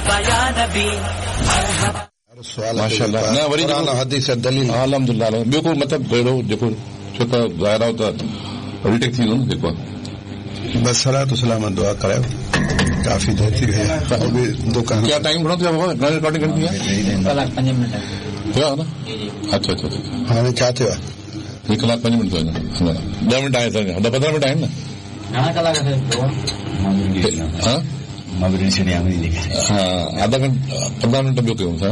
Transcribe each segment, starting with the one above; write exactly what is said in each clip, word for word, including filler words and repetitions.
माशाल्लाह न वरी हदीस दलील अल्हम्दुलिल्लाह ॿियो को मतिलबु अहिड़ो जेको छो त ज़ाहिर आहे त रीटेक थी वेंदो न जेको आहे बस सलात सलाम दुआ करायो काफ़ी देर थी गई है दुकान क्या टाइम घणो थियो आहे घणी रिकॉर्डिंग घणी थी आहे कलाक पंज मिनट थियो आहे न अच्छा अच्छा हाणे छा थियो आहे हिकु कलाक पंज मिंट थियो आहे ॾह मिंट आहे ॾह पंद्रहं मिंट आहिनि न घणा कलाक हा हा आधा घंटा पंद्रहं मिंट ॿियो कयूं था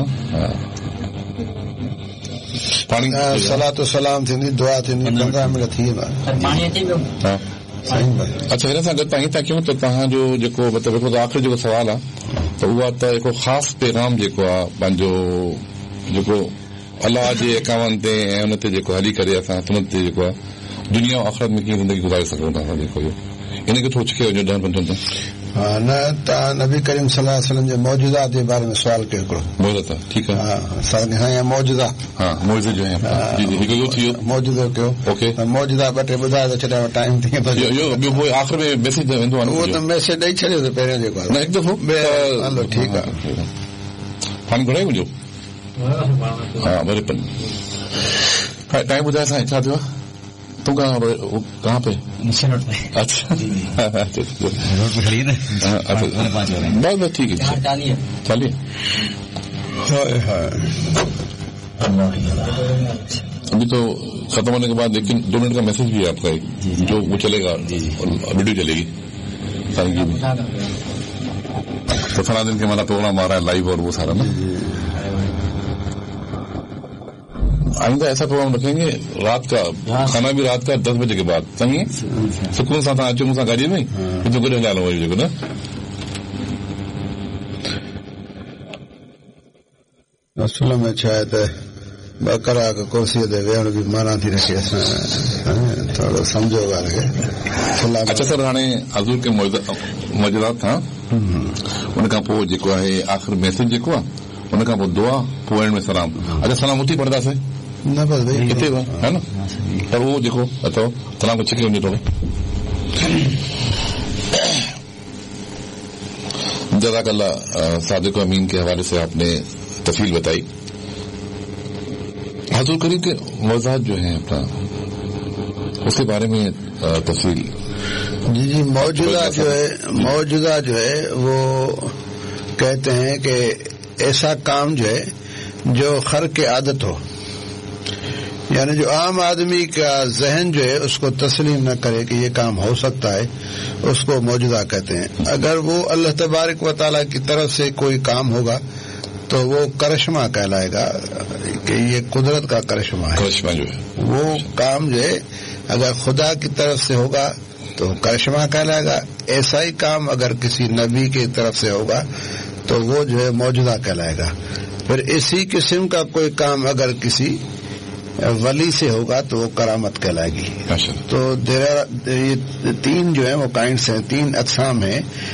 पाणी सलात सलाम थींदी दुआ थींदी पंद्रहं मिंट थी वेंदा पाणी अचे पियो हा अच्छा हिन सां गॾु तव्हां ईअं था कयूं त तव्हांजो जेको मतिलबु हिकिड़ो आख़िरी जेको सुवाल आहे त उहा त हिकिड़ो ख़ासि पैगाम जेको आहे पंहिंजो जेको अलाह जे अकाउंट ते ऐं उन ते जेको हली करे असां सुनत ते जेको आहे दुनिया आख़िरत में कीअं ज़िंदगी गुज़ारे सघूं था जेको इहो इनखे थोरो छिके वञो ॾहनि पंजनि ते हा न तव्हां नबी करीम सल्लल्लाहु अलैहि वसल्लम जे मौजूदा जे बारे में सुवाल कयो हिकिड़ो मौजूदा ठीकु आहे हा असांखे हाणे मौजूदा हा मौजूदे जो जी जी हिकु इहो थी वियो मौजूदो कयो ओके मौजूदा ॿ टे ॿुधाए त छॾिया टाइम थी इहो ॿियो पोइ आख़िर में मैसेज वेंदो आहे उहो त मैसेज ॾेई छॾियो त पहिरियों जेको आहे न हिकु दफ़ो हलो ठीकु आहे पाणी घुराए वञो हा वरी टाइम ॿुधाए असां छा थियो आहे तू कहाँ कहाँ पे अच्छा रोड पे खड़ी है ना बस बस ठीक है चालिए चलिए अभी तो खत्म होने के बाद लेकिन दो मिनट का मैसेज भी है आपका एक जो वो चलेगा वीडियो चलेगी सारी की तो फला दिन के हमारा प्रोग्राम आ रहा है लाइव और वो सारा ना आइंदा ऐसा प्रोग्राम रखेंगे रात का खाना भी रात का दस बजे के बाद सही सुकून सां तव्हां अचो मूंसां गाॾीअ में हिते गॾु हलियालो वरी जेको न असल में छा आहे त ॿ कलाक कुर्सीअ ते वेहण बि माना थी रखे असां थोरो सम्झो ॻाल्हि खे अच्छा सर हाणे हज़ूर के मौजूदात था उन खां पोइ जेको आहे आख़िर मैसेज जेको आहे उन खां पोइ दुआ पोइ एंड में सलाम अच्छा सलाम उथी पढ़ंदासीं न बस भाई किथे है ना पर वो देखो अथव सलाम को छिके वञे थोरो जज़ाकल्लाह सादिक अमीन के हवाले से आपने तफसील बताई हजूर करीम के मौज़ात जो हैं अपना उसके बारे में तफसील जी जी मौजूदा जो है मौजूदा जो है वो कहते हैं कि ऐसा काम जो है जो खर के आदत हो यानी जो आम आदमी का जहन जो है उसको तस्लीम न करे कि ये काम हो सकता है उसको मौजूदा कहते हैं अगर वो अल्लाह तबारक व तआला की तरफ से कोई काम होगा तो वो करिश्मा कहलाएगा कि ये कुदरत का करिश्मा है करिश्मा जो है वो काम जो है अगर खुदा की तरफ से होगा तो करिश्मा कहलाएगा ऐसा ही काम अगर किसी नबी की तरफ से होगा तो वो जो है मौजूदा कहलाएगा फिर इसी किस्म का कोई काम अगर किसी वली से होगा तो वो करामत कहलाएगी तो देर ये तीन जो है वो काइंड्स हैं तीन अक़साम हैं